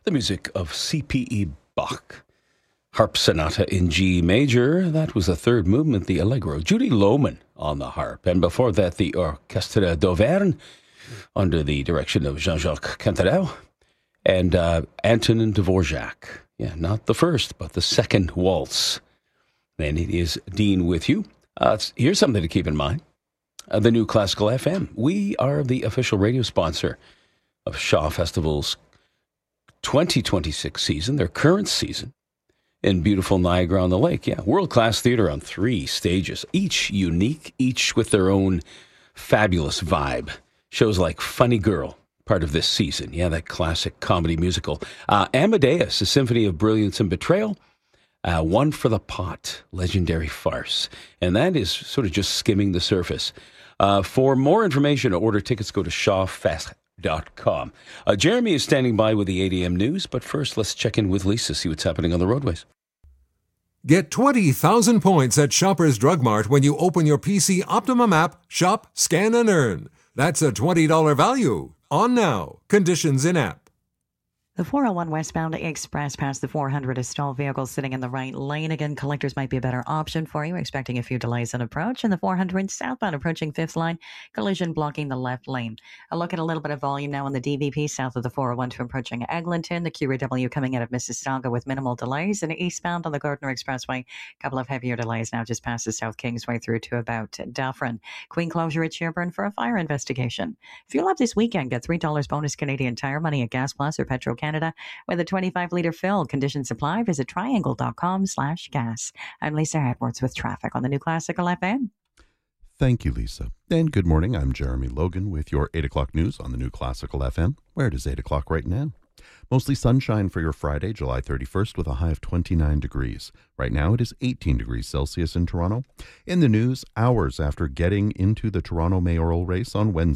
The music of C.P.E. Bach. Harp Sonata in G major. That was the third movement, the Allegro. Judy Lohman on the harp. And before that, the Orchestre d'Auvergne under the direction of Jean-Jacques Cantarell and Antonin Dvorak. Yeah, not the first, but the second waltz. And it is Dean with you. Here's something to keep in mind. The New Classical FM. We are the official radio sponsor of Shaw Festival's 2026 season, their current season, in beautiful Niagara-on-the-Lake. Yeah, world-class theater on 3 stages, each unique, each with their own fabulous vibe. Shows like Funny Girl, part of this season. Yeah, that classic comedy musical. Amadeus, a symphony of brilliance and betrayal. One for the Pot, legendary farce. And that is sort of just skimming the surface. For more information or order tickets, go to shawfest.com. Jeremy is standing by with the 8 a.m. news, but first let's check in with Lisa, see what's happening on the roadways. Get 20,000 points at Shoppers Drug Mart when you open your PC Optimum app, Shop, Scan, and Earn. That's a $20 value. On now. Conditions in app. The 401 westbound express past the 400 is stalled vehicles sitting in the right lane. Again, collectors might be a better option for you. Expecting a few delays on approach. And the 400 southbound approaching 5th line, collision blocking the left lane. A look at a little bit of volume now on the DVP south of the 401 to approaching Eglinton. The QRW coming out of Mississauga with minimal delays. And eastbound on the Gardner Expressway, a couple of heavier delays now just past the South Kingsway through to about Dufferin. Queen closure at Sherburne for a fire investigation. Fuel up this weekend. Get $3 bonus Canadian Tire Money at Gas Plus or Petro Canada with a 25-liter fill. Conditions apply. Visit triangle.com/gas. I'm Lisa Edwards with traffic on the New Classical FM. Thank you, Lisa. And good morning. I'm Jeremy Logan with your 8 o'clock news on the New Classical FM. Where it is 8 o'clock right now. Mostly sunshine for your Friday, July 31st, with a high of 29 degrees. Right now, it is 18 degrees Celsius in Toronto. In the news, hours after getting into the Toronto mayoral race on Wednesday,